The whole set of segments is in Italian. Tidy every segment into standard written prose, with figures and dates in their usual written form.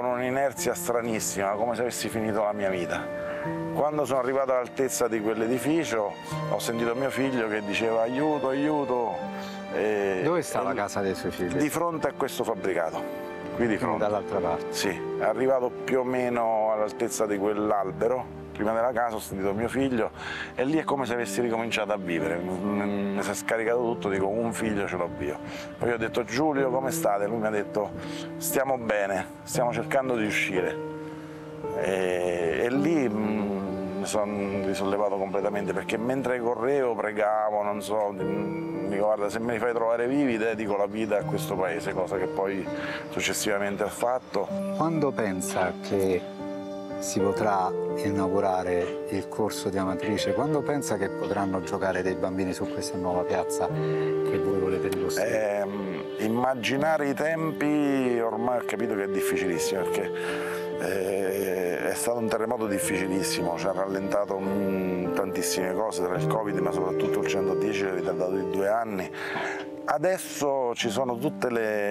con un'inerzia stranissima, come se avessi finito la mia vita. Quando sono arrivato all'altezza di quell'edificio ho sentito mio figlio che diceva aiuto, aiuto. Dove sta la casa dei suoi figli? Di fronte a questo fabbricato, qui di fronte. Dall'altra parte? Sì, è arrivato più o meno all'altezza di quell'albero, prima della casa ho sentito mio figlio e lì è come se avessi ricominciato a vivere, mi si è scaricato tutto, dico un figlio ce l'ho io. Poi ho detto Giulio come state? Lui mi ha detto stiamo bene, stiamo cercando di uscire. E lì mi sono risollevato completamente, perché mentre correvo pregavo, non so, dico guarda se me li fai trovare vivi dedico la vita a questo paese, cosa che poi successivamente ho fatto. Quando pensa che si potrà inaugurare il corso di Amatrice, quando pensa che potranno giocare dei bambini su questa nuova piazza che voi volete ricostruire? Immaginare i tempi ormai ho capito che è difficilissimo, perché è stato un terremoto difficilissimo, ci ha rallentato tantissime cose, tra il Covid ma soprattutto il 110 che è ritardato di 2 anni. Adesso ci sono tutti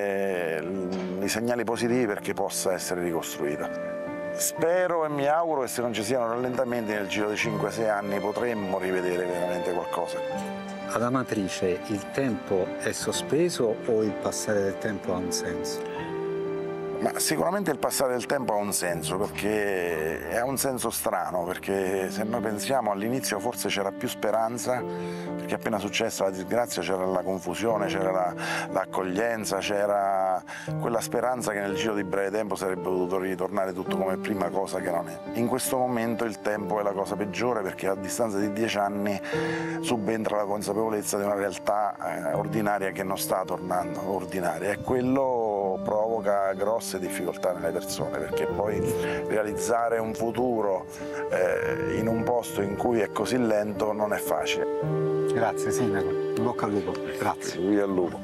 i segnali positivi perché possa essere ricostruita. Spero e mi auguro che se non ci siano rallentamenti nel giro di 5-6 anni potremmo rivedere veramente qualcosa. Ad Amatrice il tempo è sospeso o il passare del tempo ha un senso? Ma sicuramente il passare del tempo ha un senso, perché ha un senso strano, perché se noi pensiamo all'inizio forse c'era più speranza, perché appena successa la disgrazia c'era la confusione, c'era l'accoglienza, c'era quella speranza che nel giro di breve tempo sarebbe potuto ritornare tutto come prima, cosa che non è. In questo momento il tempo è la cosa peggiore, perché a distanza di 10 anni subentra la consapevolezza di una realtà ordinaria che non sta tornando ordinaria, e quello provoca grosse difficoltà nelle persone, perché poi realizzare un futuro in un posto in cui è così lento non è facile. Grazie Sindaco, in bocca al lupo. Grazie. Via al lupo.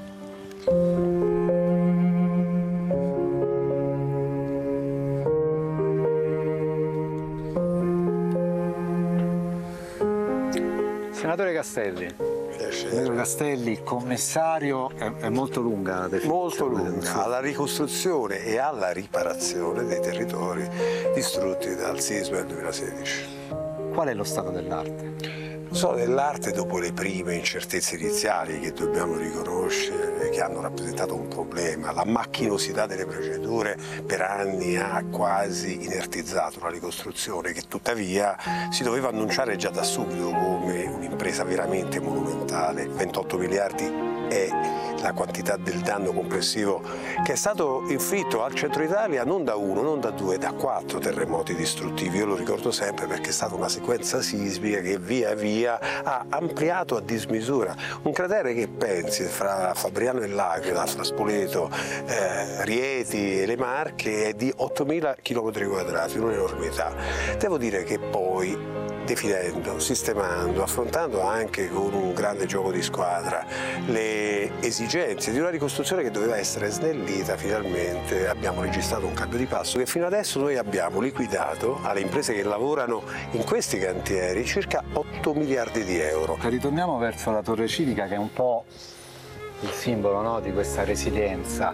Senatore Castelli. Enrico Castelli, commissario, è molto lunga la definizione. Molto lunga, alla ricostruzione e alla riparazione dei territori distrutti dal sisma del 2016. Qual è lo stato dell'arte? Lo stato dell'arte, dopo le prime incertezze iniziali che dobbiamo riconoscere, che hanno rappresentato un problema, la macchinosità delle procedure per anni ha quasi inertizzato la ricostruzione, che tuttavia si doveva annunciare già da subito come un'impresa veramente monumentale. 28 miliardi è la quantità del danno complessivo che è stato inflitto al centro Italia non da 1, non da 2, da 4 terremoti distruttivi. Io lo ricordo sempre perché è stata una sequenza sismica che via via ha ampliato a dismisura. Un cratere che pensi fra Fabriano e L'Aquila, fra Spoleto, Rieti e le Marche è di 8.000 km², un'enormità. Devo dire che poi definendo, sistemando, affrontando anche con un grande gioco di squadra le esigenze di una ricostruzione che doveva essere snellita, finalmente abbiamo registrato un cambio di passo che fino adesso noi abbiamo liquidato alle imprese che lavorano in questi cantieri circa 8 miliardi di euro. Ritorniamo verso la Torre Civica, che è un po' il simbolo, no, di questa resilienza.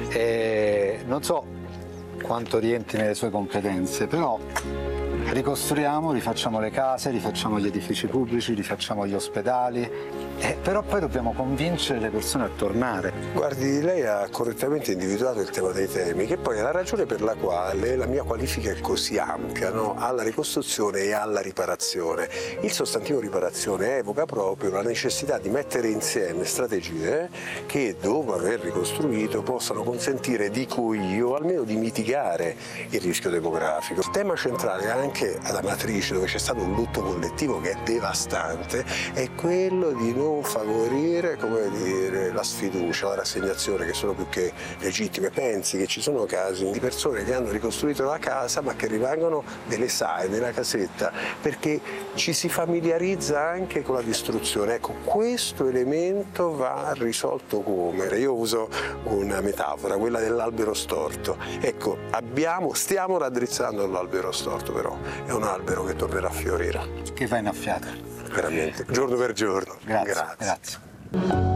Non so quanto rientri nelle sue competenze, però ricostruiamo, rifacciamo le case, rifacciamo gli edifici pubblici, rifacciamo gli ospedali, però poi dobbiamo convincere le persone a tornare. Guardi, lei ha correttamente individuato il tema dei temi, che poi è la ragione per la quale la mia qualifica è così ampia, no? Alla ricostruzione e alla riparazione. Il sostantivo riparazione evoca proprio la necessità di mettere insieme strategie che, dopo aver ricostruito, possano consentire, dico io, almeno di mitigare il rischio demografico. Il tema centrale anche ad Amatrice, dove c'è stato un lutto collettivo che è devastante, è quello di non favorire, come dire, la sfiducia, la rassegnazione, che sono più che legittime. Pensi che ci sono casi di persone che hanno ricostruito la casa ma che rimangono delle sae nella casetta perché ci si familiarizza anche con la distruzione. Ecco, questo elemento va risolto come? Io uso una metafora, quella dell'albero storto. Ecco, stiamo raddrizzando l'albero storto, però è un albero che tornerà a fiorire. Che va innaffiato. Veramente, giorno per giorno. Grazie.